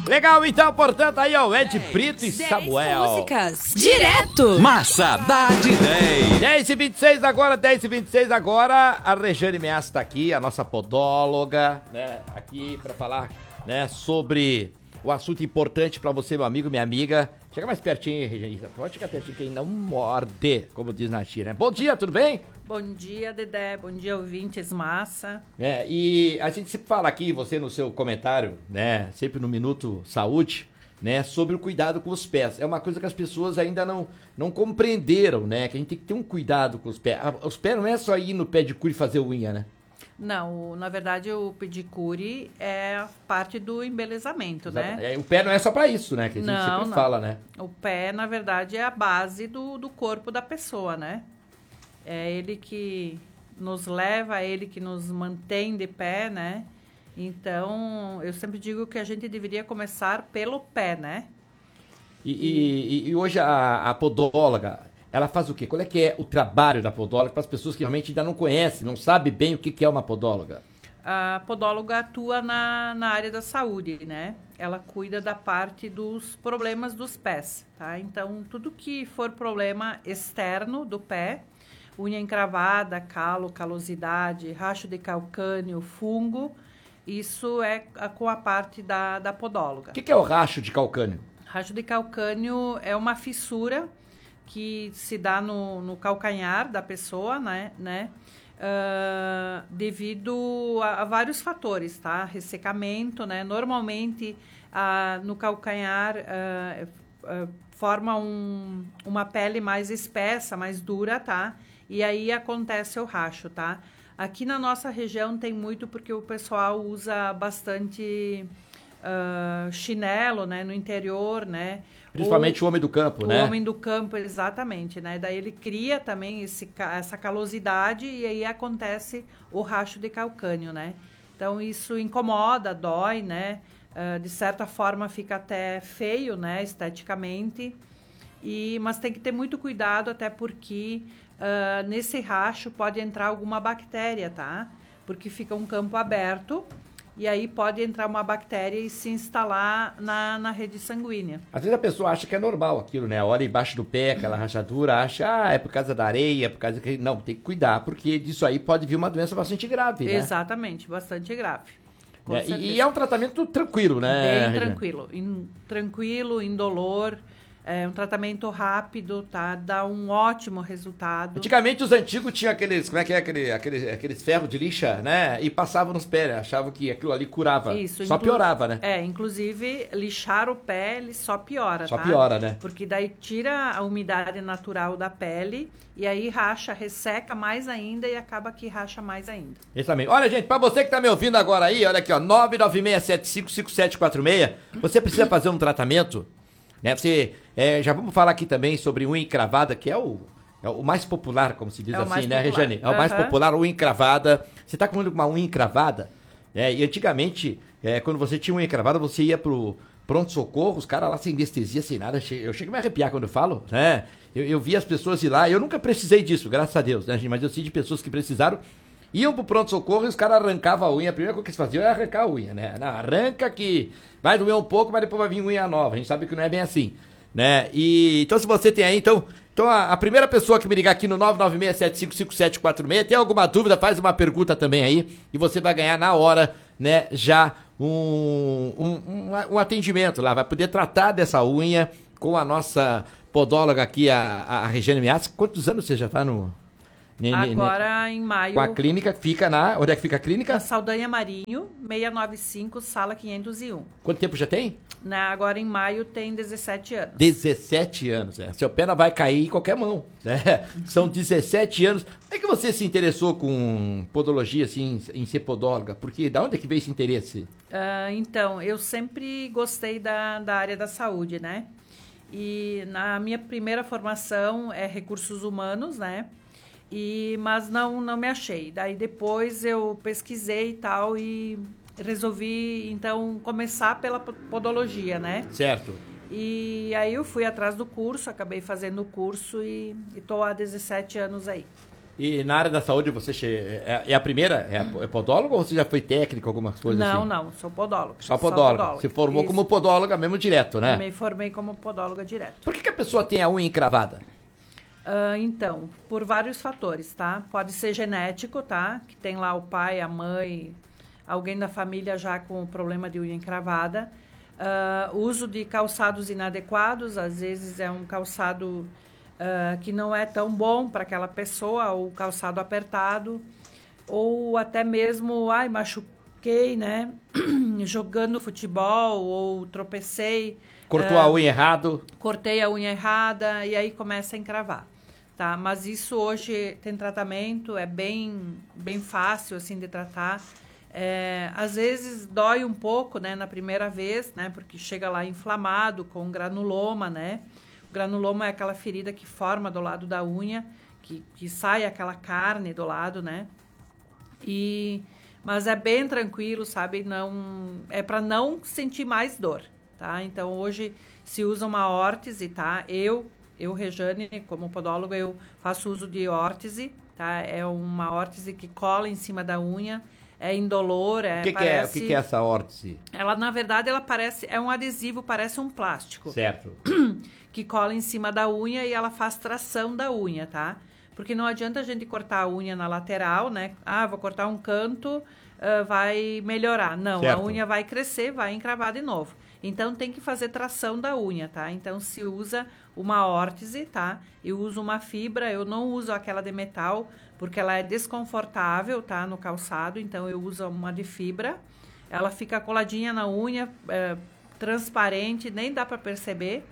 Legal, então, portanto, aí ó, o Ed Brito e Samuel. Músicas direto. Massa da Dinei. 10h26 agora, 10h26 agora, a Regiane Meas tá aqui, a nossa podóloga, né, aqui pra falar, né, sobre o assunto importante pra você, meu amigo, minha amiga. Chega mais pertinho, Regiane, pode chegar pertinho que não morde, como diz na tia, né? Bom dia, tudo bem? Bom dia, Dedé. Bom dia, ouvintes massa. E a gente sempre fala aqui, você no seu comentário, né, sempre no Minuto Saúde, né, sobre o cuidado com os pés. É uma coisa que as pessoas ainda não compreenderam, né, que a gente tem que ter um cuidado com os pés. Os pés não é só ir no pedicure e fazer unha, né? Não, na verdade o pedicure é parte do embelezamento, né? O pé não é só pra isso, né, que a gente sempre fala, né? O pé, na verdade, é a base do corpo da pessoa, né? É ele que nos leva, é ele que nos mantém de pé, né? Então, eu sempre digo que a gente deveria começar pelo pé, né? E hoje a podóloga, ela faz o quê? Qual é que é o trabalho da podóloga para as pessoas que realmente ainda não conhecem, não sabem bem o que é uma podóloga? A podóloga atua na área da saúde, né? Ela cuida da parte dos problemas dos pés, tá? Então, tudo que for problema externo do pé, unha encravada, calo, calosidade, racho de calcânio, fungo, isso é com a parte da podóloga. O que é o racho de calcânio? Racho de calcânio é uma fissura que se dá no calcanhar da pessoa, né? Devido a vários fatores, tá? Ressecamento, né? Normalmente, no calcanhar forma uma pele mais espessa, mais dura, tá? E aí acontece o racho, tá? Aqui na nossa região tem muito porque o pessoal usa bastante chinelo, né? No interior, né? Principalmente o homem do campo, né? O homem do campo, exatamente, né? Daí ele cria também essa calosidade e aí acontece o racho de calcânio, né? Então isso incomoda, dói, né? De certa forma fica até feio, né? Esteticamente. Mas tem que ter muito cuidado até porque nesse racho pode entrar alguma bactéria, tá? Porque fica um campo aberto. E aí pode entrar uma bactéria e se instalar na rede sanguínea. Às vezes a pessoa acha que é normal aquilo, né? Olha embaixo do pé, aquela rachadura, acha, é por causa da areia, por causa que... Não, tem que cuidar, porque disso aí pode vir uma doença bastante grave, né? Exatamente, bastante grave. E é um tratamento tranquilo, né? Bem tranquilo. Tranquilo, indolor. É um tratamento rápido, tá? Dá um ótimo resultado. Antigamente os antigos tinham aqueles, como é que é, aqueles ferros de lixa, né? E passavam nos pés, achavam que aquilo ali curava. Isso. Só piorava, né? Inclusive lixar o pé, ele só piora, Só tá? piora, né? Porque daí tira a umidade natural da pele e aí racha, resseca mais ainda e acaba que racha mais ainda. Exatamente. Olha, gente, pra você que tá me ouvindo agora aí, olha aqui, ó, 996755746, você precisa fazer um tratamento, né? Você, já vamos falar aqui também sobre unha encravada, que é o mais popular, como se diz assim, né, Regiane? É o mais popular, unha encravada. Você tá com uma unha encravada, e antigamente, quando você tinha unha encravada, você ia pro pronto-socorro, os caras lá sem anestesia, sem nada. Eu chego a me arrepiar quando eu falo, né? Eu vi as pessoas ir lá, eu nunca precisei disso, graças a Deus, né, gente? Mas eu sei de pessoas que precisaram, iam pro pronto-socorro e os caras arrancavam a unha. A primeira coisa que eles faziam era arrancar a unha, né? Não, arranca que vai doer um pouco, mas depois vai vir unha nova. A gente sabe que não é bem assim, né? Então se você tem aí, então a primeira pessoa que me ligar aqui no 996755746, tem alguma dúvida, faz uma pergunta também aí e você vai ganhar na hora, né, já um atendimento lá. Vai poder tratar dessa unha com a nossa podóloga aqui, a Regiane Meas. Quantos anos você já tá no... Agora, em maio... Com a clínica, fica onde é que fica a clínica? Na Saldanha Marinho, 695, sala 501. Quanto tempo já tem? Agora, em maio, tem 17 anos. 17 anos, Seu pé não vai cair em qualquer mão, né? São 17 anos. Como é que você se interessou com podologia, assim, em ser podóloga? Porque da onde é que veio esse interesse? Então, eu sempre gostei da área da saúde, né? E na minha primeira formação é recursos humanos, né? Mas não me achei. Daí depois eu pesquisei e tal e resolvi, então, começar pela podologia, né? Certo. E aí eu fui atrás do curso, acabei fazendo o curso e tô há 17 anos aí. E na área da saúde você é a primeira? É podóloga ou você já foi técnico, alguma coisa assim? Não, sou podóloga. Só podóloga. Você formou como podóloga mesmo direto, né? Me formei como podóloga direto. Por que a pessoa tem a unha encravada? Então, por vários fatores, tá? Pode ser genético, tá? Que tem lá o pai, a mãe, alguém da família já com problema de unha encravada. Uso de calçados inadequados, às vezes é um calçado que não é tão bom para aquela pessoa, ou calçado apertado, ou até mesmo, machuquei, né? Jogando futebol, ou tropecei. Cortou a unha errado. Cortei a unha errada e aí começa a encravar, tá? Mas isso hoje tem tratamento, é bem fácil, assim, de tratar. Às vezes dói um pouco, né, na primeira vez, né, porque chega lá inflamado com granuloma, né? O granuloma é aquela ferida que forma do lado da unha, que sai aquela carne do lado, né? Mas é bem tranquilo, sabe? É para não sentir mais dor, tá? Então, hoje se usa uma órtese, tá? Eu, Rejane, como podóloga, eu faço uso de órtese, tá? É uma órtese que cola em cima da unha, é indolor, O que é essa órtese? Ela, na verdade, é um adesivo, parece um plástico. Certo. Que cola em cima da unha e ela faz tração da unha, tá? Porque não adianta a gente cortar a unha na lateral, né? Vou cortar um canto, vai melhorar. Não, certo. A unha vai crescer, vai encravar de novo. Então, tem que fazer tração da unha, tá? Então, se usa uma órtese, tá? Eu uso uma fibra, eu não uso aquela de metal, porque ela é desconfortável, tá? No calçado, então eu uso uma de fibra. Ela fica coladinha na unha, transparente, nem dá para perceber,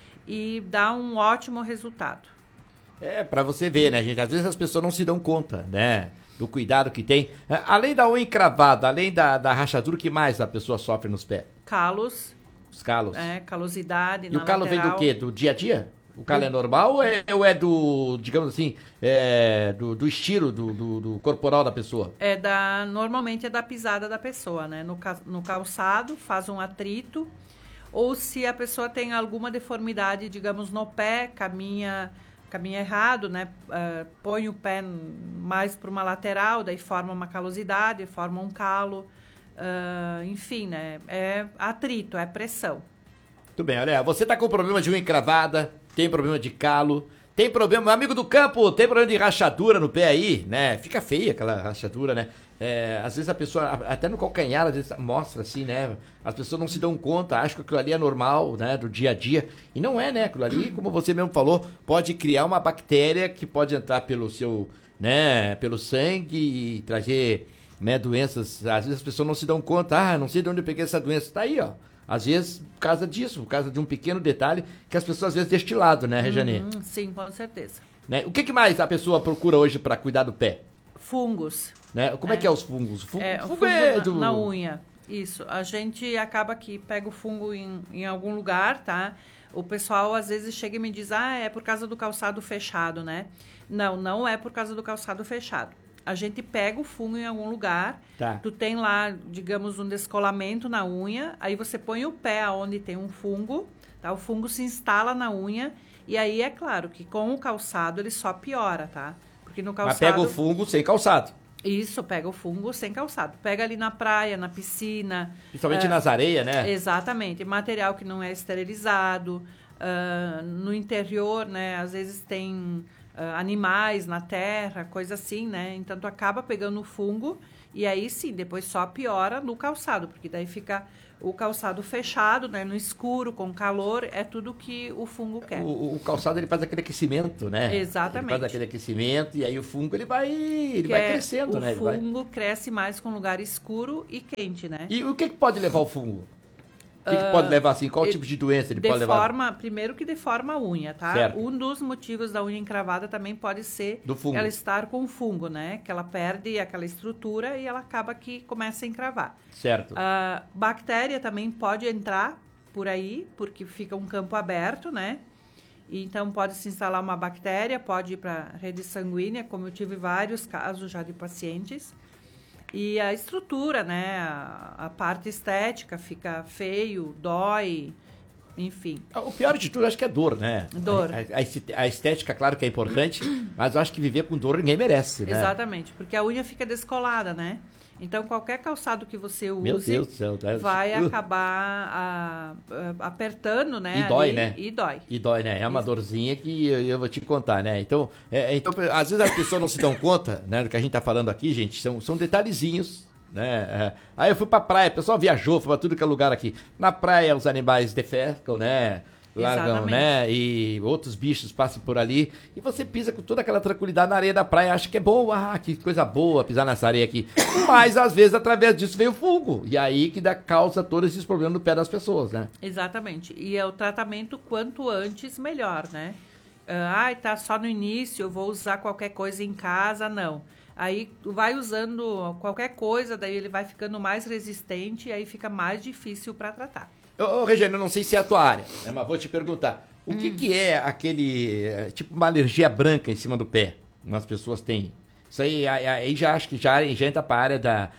e dá um ótimo resultado. Para você ver, né, gente? Às vezes as pessoas não se dão conta, né? Do cuidado que tem. Além da unha encravada, além da rachadura, o que mais a pessoa sofre nos pés? Calos. Os calos. Calosidade e o calo lateral. vem do quê? Do dia a dia? O calo é normal ou é do, digamos assim, do estilo do corporal da pessoa? Normalmente é da pisada da pessoa, né? No calçado, faz um atrito. Ou se a pessoa tem alguma deformidade, digamos, no pé, caminha errado, né? Põe o pé mais para uma lateral, daí forma uma calosidade, forma um calo. Enfim, né? É atrito, é pressão. Muito bem, olha, você tá com problema de unha encravada, tem problema de calo, tem problema, meu amigo do campo, tem problema de rachadura no pé aí, né? Fica feia aquela rachadura, né? Às vezes a pessoa, até no calcanhar, às vezes mostra assim, né? As pessoas não se dão conta, acham que aquilo ali é normal, né? Do dia a dia. E não é, né? Aquilo ali, como você mesmo falou, pode criar uma bactéria que pode entrar pelo seu, né? Pelo sangue e trazer, né? Doenças. Às vezes as pessoas não se dão conta, não sei de onde eu peguei essa doença. Tá aí, ó. Às vezes, por causa disso, por causa de um pequeno detalhe que as pessoas às vezes deixam de lado, né, Rejane? Sim, com certeza. Né? O que mais a pessoa procura hoje para cuidar do pé? Fungos. Né? Como é que é os fungos? Fungo na unha. Isso. A gente acaba que pega o fungo em algum lugar, tá? O pessoal às vezes chega e me diz, é por causa do calçado fechado, né? Não é por causa do calçado fechado. A gente pega o fungo em algum lugar, tá. Tu tem lá, digamos, um descolamento na unha, aí você põe o pé onde tem um fungo, tá? O fungo se instala na unha, e aí é claro que com o calçado ele só piora, tá? Porque no calçado... Mas pega o fungo sem calçado. Isso, pega o fungo sem calçado. Pega ali na praia, na piscina. Principalmente nas areias, né? Exatamente. Material que não é esterilizado. No interior, né? Às vezes tem animais na terra, coisa assim, né? Então, tu acaba pegando o fungo e aí sim, depois só piora no calçado, porque daí fica o calçado fechado, né? No escuro, com calor, é tudo que o fungo quer. O calçado, ele faz aquele aquecimento, né? Exatamente. Ele faz aquele aquecimento e aí o fungo, ele vai crescendo, né? O fungo cresce mais com lugar escuro e quente, né? E o que pode levar o fungo? O que pode levar, assim? Qual tipo de doença ele pode levar? Primeiro que deforma a unha, tá? Certo. Um dos motivos da unha encravada também pode ser do fungo. Ela estar com fungo, né? Que ela perde aquela estrutura e ela acaba que começa a encravar. Certo. Bactéria também pode entrar por aí, porque fica um campo aberto, né? E então pode se instalar uma bactéria, pode ir para a rede sanguínea, como eu tive vários casos já de pacientes. E a estrutura, né? A parte estética fica feio, dói, enfim. O pior de tudo, acho que é dor, né? Dor. A estética, claro que é importante, mas eu acho que viver com dor ninguém merece, né? Exatamente, porque a unha fica descolada, né? Então, qualquer calçado que você use Meu Deus do céu, vai acabar apertando, né? E dói, ali, né? E dói. E dói, né? É uma dorzinha que eu vou te contar, né? Então, às vezes as pessoas não se dão conta, né, do que a gente tá falando aqui, gente, são detalhezinhos, né? Aí eu fui pra praia, o pessoal viajou, foi pra tudo que é lugar aqui. Na praia os animais defecam, né? Largam, Exatamente. né? E outros bichos passam por ali. E você pisa com toda aquela tranquilidade na areia da praia. Acha que é boa, que coisa boa pisar nessa areia aqui. Mas, às vezes, através disso vem o fungo. E aí que dá causa todos esses problemas no pé das pessoas, né? Exatamente. E é o tratamento quanto antes, melhor, né? Tá só no início, eu vou usar qualquer coisa em casa, não. Aí tu vai usando qualquer coisa, daí ele vai ficando mais resistente e aí fica mais difícil para tratar. Ô, Regina, eu não sei se é a tua área, né, mas vou te perguntar. O que é aquele, tipo uma alergia branca em cima do pé? Umas pessoas têm. Isso aí já acho que já entra para a área da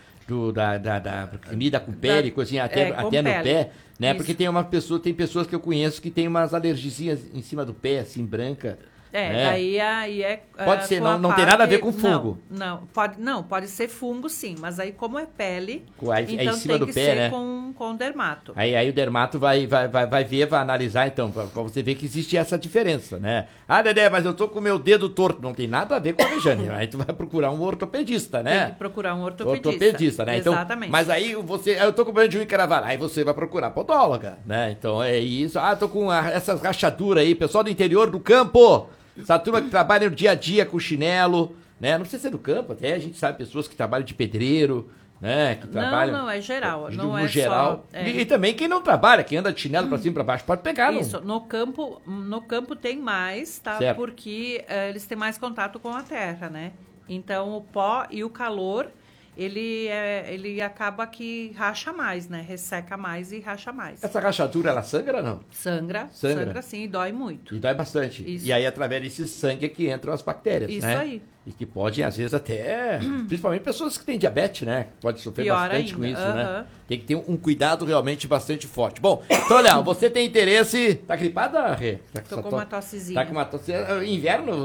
que lida com pele, coisinha, até no pele. pé, né? Isso. Porque tem pessoas que eu conheço que tem umas alergias em cima do pé, assim, branca. né? Aí é... Pode ser, com a não tem nada a ver parte- com fungo. Pode ser fungo sim, mas aí como é pele, Aí em então cima tem do que pé, ser né? com dermato. Aí o dermato vai ver, vai analisar, então, pra você ver que existe essa diferença, né? Ah, Dedé, mas eu tô com o meu dedo torto. Não tem nada a ver com a Rejane. Aí tu vai procurar um ortopedista, né? Tem que procurar um ortopedista. né? Então, Exatamente. mas aí eu tô com problema de unha encravada. Aí você vai procurar podóloga, né? Então é isso. Ah, tô com essas rachaduras aí, pessoal do interior do campo. Essa turma que trabalha no dia a dia com chinelo, né? Não precisa ser do campo, até a gente sabe pessoas que trabalham de pedreiro, né? Que trabalham. Não, é geral. No Não é geral. só. E também quem não trabalha, quem anda de chinelo pra cima e pra baixo, pode pegar, Isso, não. no campo tem mais, tá? Certo. Porque eles têm mais contato com a terra, né? Então, o pó e o calor, ele acaba que racha mais, né? Resseca mais e racha mais. Essa rachadura, ela sangra ou não? Sangra sim, e dói muito. E dói bastante. Isso. E aí, através desse sangue é que entram as bactérias, Isso né? aí. E que podem, às vezes, até... Principalmente pessoas que têm diabetes, né? Pode sofrer Pior bastante com ainda, isso, né? aham. Tem que ter um cuidado realmente bastante forte. Bom, então, Léo, você tem interesse... Tá gripada, Rê? Tô com uma tossezinha. Tá com uma tosse... Inverno?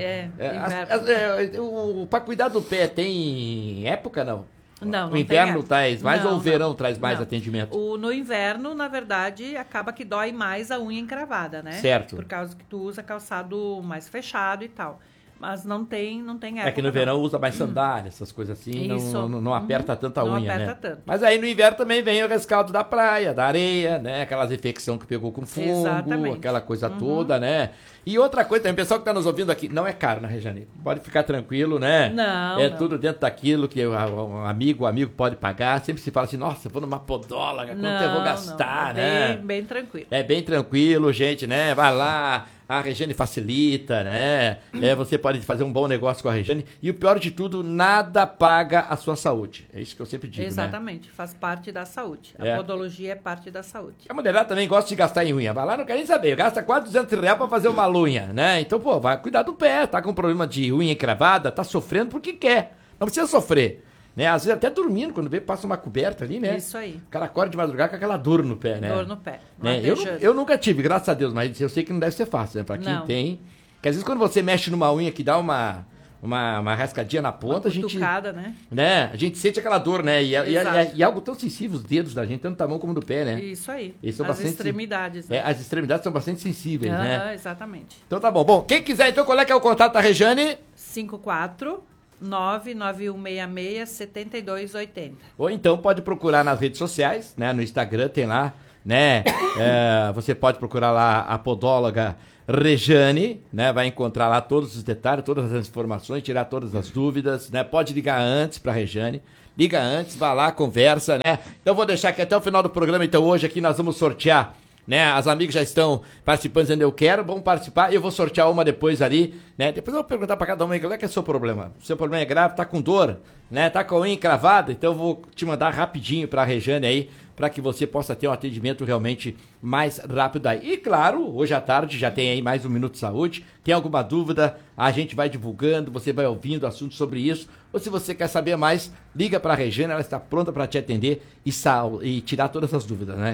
Inverno. Pra cuidar do pé, tem época, não? Não O tem inverno época. traz mais ou o Não. verão traz mais Não. atendimento? No inverno, na verdade, acaba que dói mais a unha encravada, né? Certo. Por causa que tu usa calçado mais fechado e tal. Mas não tem época. É que no verão usa mais sandália, essas coisas assim, Isso. não aperta tanta Não unha, aperta né? tanto. Mas aí no inverno também vem o rescaldo da praia, da areia, né? Aquelas infecções que pegou com fungo, Exatamente. aquela coisa toda, né? E outra coisa também, o pessoal que tá nos ouvindo aqui, não é caro na Rejane. Pode ficar tranquilo, né? Não, É não. tudo dentro daquilo que o amigo pode pagar. Sempre se fala assim, nossa, eu vou numa podóloga, quanto eu vou gastar, não. né? Bem tranquilo. É bem tranquilo, gente, né? Vai lá, a Rejane facilita, né? Você pode fazer um bom negócio com a Rejane. E o pior de tudo, nada paga a sua saúde. É isso que eu sempre digo, né? Exatamente, faz parte da saúde. É. A podologia é parte da saúde. A mulherada também gosta de gastar em unha. Vai lá, não quer nem saber. Gasta quase R$200 pra fazer uma unha, né? Então, pô, vai cuidar do pé. Tá com problema de unha encravada, tá sofrendo porque quer. Não precisa sofrer. Né? Às vezes até dormindo, quando vê, passa uma coberta ali, né? Isso aí. O cara acorda de madrugada com aquela dor no pé, né? Dor no pé. Né? Latejante. Eu nunca tive, graças a Deus, mas eu sei que não deve ser fácil, né? Pra quem Não. tem. Porque às vezes quando você mexe numa unha que dá uma rascadinha na ponta, a gente. Cutucada, né? Né? A gente sente aquela dor, né? E Exato. algo tão sensível, os dedos da gente, tanto da mão como do pé, né? Isso aí. Eles são As bastante- extremidades. Né? As extremidades são bastante sensíveis, né? Aham, exatamente. Então tá bom. Bom, quem quiser, então, qual é que é o contato da Rejane? 54 99166 7280. Ou então pode procurar nas redes sociais, né? No Instagram tem lá, né? Você pode procurar lá a podóloga Rejane, né? Vai encontrar lá todos os detalhes, todas as informações, tirar todas as dúvidas, né? Pode ligar antes pra Rejane. Liga antes, vá lá, conversa, né? Então vou deixar aqui até o final do programa, então hoje aqui nós vamos sortear, né? As amigas já estão participando, dizendo eu quero, vamos participar, eu vou sortear uma depois ali, né? Depois eu vou perguntar pra cada uma, qual é que é o seu problema? O seu problema é grave, tá com dor, né? Tá com a unha encravada, então eu vou te mandar rapidinho pra Rejane aí, para que você possa ter um atendimento realmente mais rápido aí. E claro, hoje à tarde já tem aí mais um Minuto de Saúde. Tem alguma dúvida, a gente vai divulgando, você vai ouvindo assuntos sobre isso. Ou se você quer saber mais, liga para a Rejane, ela está pronta para te atender e tirar todas as dúvidas, né, Rê?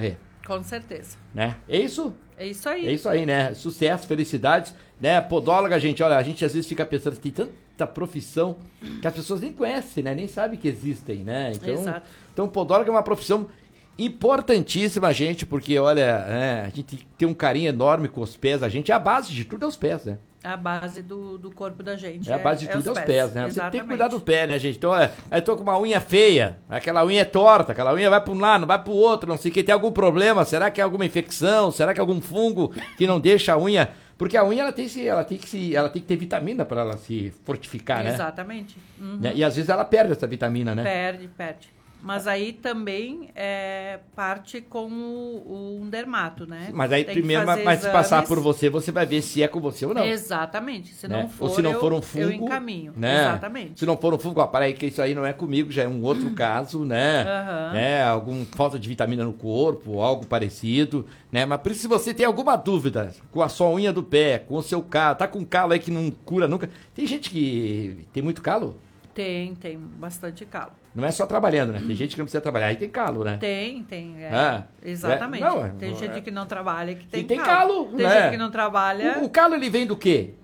Com certeza. Né? É isso? É isso aí. É isso aí, né? Sucesso, felicidades, né? Podóloga, gente, olha, a gente às vezes fica pensando que tem tanta profissão que as pessoas nem conhecem, né? Nem sabem que existem, né? Então podóloga é uma profissão importantíssima, gente, porque, olha, a gente tem um carinho enorme com os pés, a gente é a base de tudo é os pés, né? A base do corpo da gente. É a base de tudo é os pés, né? Exatamente. Você tem que cuidar do pé, né, gente? Então, aí tô com uma unha feia, aquela unha é torta, aquela unha vai para um lado, não vai para o outro, não sei o que, tem algum problema, será que é alguma infecção, será que é algum fungo que não deixa a unha... Porque a unha, ela tem que ter vitamina para ela se fortificar, né? Exatamente. Uhum. E às vezes ela perde essa vitamina, né? Perde. Mas aí também parte com um dermato, né? Mas aí primeiro, mas se passar por você, você vai ver se é com você ou não. Exatamente. Se não for, ou se não for um fungo, eu encaminho. Né? Exatamente. Se não for um fungo, para aí que isso aí não é comigo, já é um outro caso, né? Né? Algum falta de vitamina no corpo, algo parecido, né? Mas por isso, se você tem alguma dúvida com a sua unha do pé, com o seu calo, tá com calo aí que não cura nunca. Tem gente que tem muito calo? Tem bastante calo. Não é só trabalhando, né? Tem gente que não precisa trabalhar, aí tem calo, né? Tem. Exatamente. Tem gente que não trabalha que tem calo. Tem gente que não trabalha. O calo, ele vem do quê?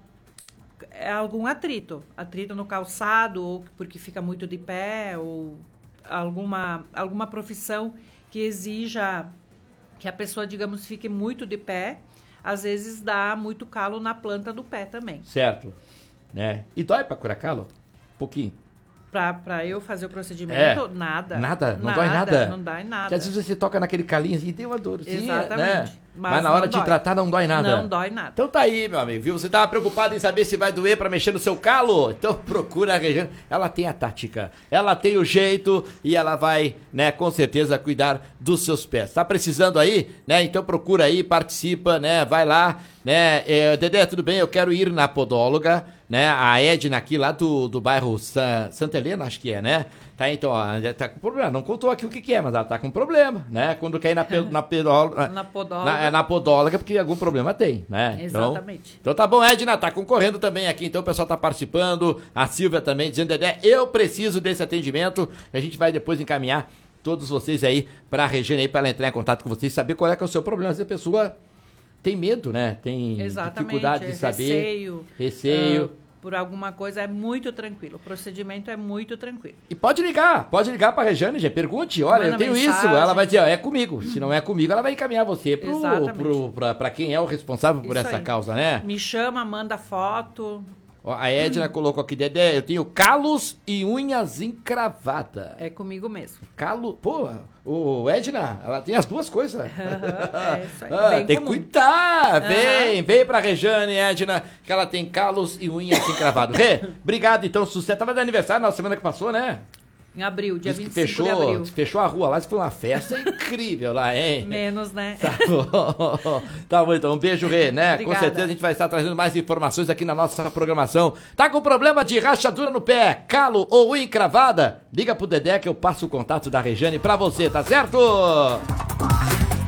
É algum atrito. Atrito no calçado, ou porque fica muito de pé, ou alguma profissão que exija que a pessoa, digamos, fique muito de pé. Às vezes dá muito calo na planta do pé também. Certo. Né? E dói pra curar calo? Pouquinho. Pra eu fazer o procedimento, nada. Nada? Não dói nada? Não dói nada. Porque às vezes você toca naquele calinho assim e tem uma dorzinha, Exatamente. né? Mas na hora de tratar não dói nada. Não dói nada. Então tá aí, meu amigo, viu? Você tava preocupado em saber se vai doer pra mexer no seu calo? Então procura a Regiane. Ela tem a tática, ela tem o jeito e ela vai, né, com certeza cuidar dos seus pés. Tá precisando aí, né? Então procura aí, participa, né? Vai lá, né? Dedé, tudo bem? Eu quero ir na podóloga, né? A Edna aqui lá do bairro Santa Helena, acho que é, né? Tá, então, ó, tá com problema. Não contou aqui o que é, mas ela tá com problema, né? Quando quer ir na podóloga. Na podóloga, porque algum problema tem, né? Exatamente. Então tá bom, Edna, tá concorrendo também aqui, então o pessoal tá participando. A Silvia também dizendo, Dedé, eu preciso desse atendimento. A gente vai depois encaminhar todos vocês aí pra Regiane aí, pra ela entrar em contato com vocês, saber qual é que é o seu problema. Se a pessoa tem medo, né? Tem dificuldade de saber. Receio. Por alguma coisa, é muito tranquilo. O procedimento é muito tranquilo. E pode ligar pra Regiane, gente. Pergunte, olha, eu tenho isso. Ela vai dizer, ó, é comigo. Se não é comigo, ela vai encaminhar você pra quem é o responsável por essa causa, né? Me chama, manda foto. Ó, a Edna colocou aqui, Dedé, eu tenho calos e unhas encravadas. É comigo mesmo. Calo, pô, o Edna, ela tem as duas coisas. É isso aí, tem que cuidar. Vem pra Regiane, Edna, que ela tem calos e unhas encravadas. Rê, obrigado, então, sucesso. Tava de aniversário na semana que passou, né? Em abril, dia 25 de abril. Fechou a rua lá, isso foi uma festa incrível lá, hein? Menos, né? Tá bom. Tá bom, então. Um beijo, Rê, né? Obrigada. Com certeza a gente vai estar trazendo mais informações aqui na nossa programação. Tá com problema de rachadura no pé, calo ou unha encravada? Liga pro Dedé que eu passo o contato da Regiane pra você, tá certo?